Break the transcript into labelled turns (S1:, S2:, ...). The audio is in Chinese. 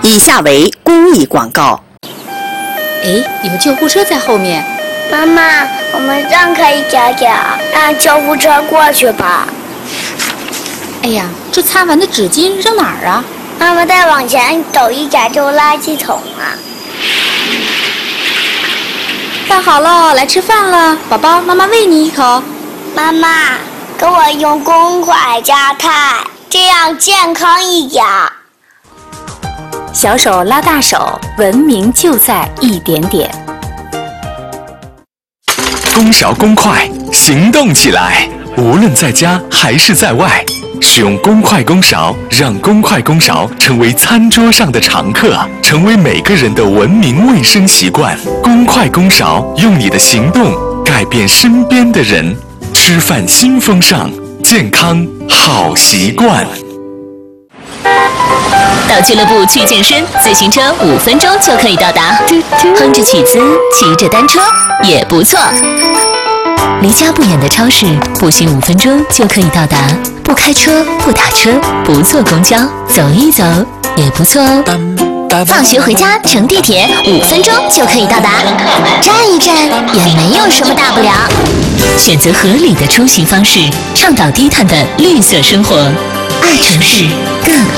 S1: 以下为公益广告。
S2: 哎，有救护车在后面。
S3: 妈妈，我们让开一点点，让救护车过去吧。
S2: 哎呀，这擦完的纸巾扔哪儿啊？
S3: 妈妈，再往前走一点就是垃圾桶了。
S2: 饭好了，来吃饭了，宝宝，妈妈喂你一口。
S3: 妈妈，给我用公筷加菜，这样健康一点。
S4: 小手拉大手，文明就在一点点。
S5: 公勺公筷，行动起来！无论在家还是在外，使用公筷公勺，让公筷公勺成为餐桌上的常客，成为每个人的文明卫生习惯。公筷公勺，用你的行动改变身边的人。吃饭新风尚，健康好习惯。
S6: 到俱乐部去健身，自行车5分钟就可以到达。哼着曲子，骑着单车也不错。离家不远的超市，步行5分钟就可以到达。不开车，不打车，不坐公交，走一走也不错哦。
S7: 放学回家乘地铁5分钟就可以到达，站一站也没有什么大不了。
S6: 选择合理的出行方式，倡导低碳的绿色生活，爱城市更